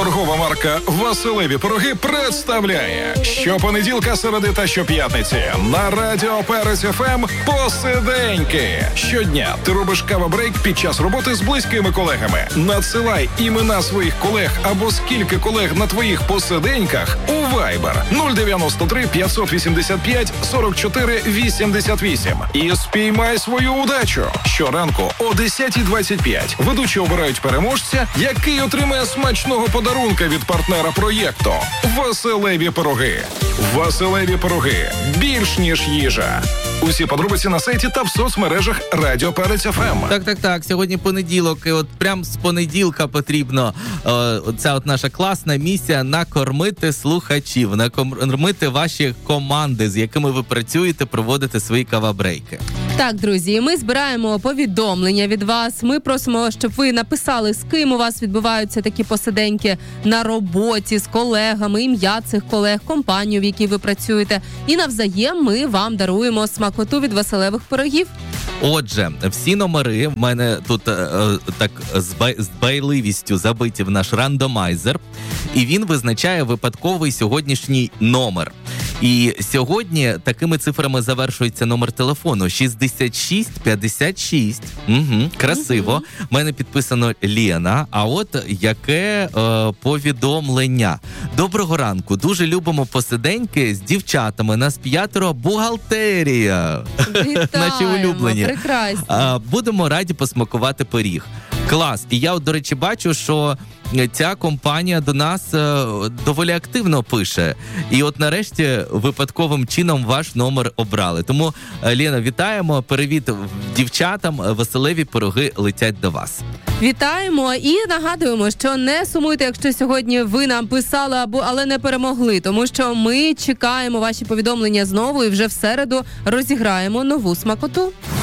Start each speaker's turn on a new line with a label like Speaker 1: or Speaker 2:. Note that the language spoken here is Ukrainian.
Speaker 1: торгова марка «Василеві пироги» представляє щопонеділка, середи та щоп'ятниці на Радіо Перець ФМ «Посиденьки». Щодня ти робиш кава-брейк під час роботи з близькими колегами. Надсилай імена своїх колег або скільки колег на твоїх посиденьках у Viber 093 585 44 88 і спіймай свою удачу. Щоранку о 10:25 ведучі обирають переможця, який отримає смачного подарунка від партнера проєкту «Василеві пироги». «Василеві пироги» – більш ніж їжа. Усі подробиці на сайті та в соцмережах Радіо Перець ФМ.
Speaker 2: Так. Сьогодні понеділок, і от прям з понеділка потрібно ця от наша класна місія накормити слухачів, накормити ваші команди, з якими ви працюєте, проводите свої кавабрейки.
Speaker 3: Так, друзі, ми збираємо повідомлення від вас. Ми просимо, щоб ви написали, з ким у вас відбуваються такі посиденьки на роботі, з колегами, ім'я цих колег, компанію, в якій ви працюєте. І навзаєм ми вам даруємо смакоту від Василевих пирогів.
Speaker 2: Отже, всі номери в мене тут так з байливістю забиті в наш рандомайзер, і він визначає випадковий сьогоднішній номер. І сьогодні такими цифрами завершується номер телефону 6656. Красиво. У мене підписано Лена. А от яке повідомлення. Доброго ранку. Дуже любимо посиденьки з дівчатами. Нас 5 бухгалтерія.
Speaker 3: Вітаємо.
Speaker 2: Наші улюблені.
Speaker 3: Прекрасно.
Speaker 2: Будемо раді посмакувати пиріг. Клас. І я, до речі, бачу, що ця компанія до нас доволі активно пише. І от нарешті випадковим чином ваш номер обрали. Тому, Лена, вітаємо. Привіт дівчатам. Василеві пироги летять до вас.
Speaker 3: Вітаємо і нагадуємо, що не сумуйте, якщо сьогодні ви нам писали, але не перемогли, тому що ми чекаємо ваші повідомлення знову і вже в середу розіграємо нову смакоту.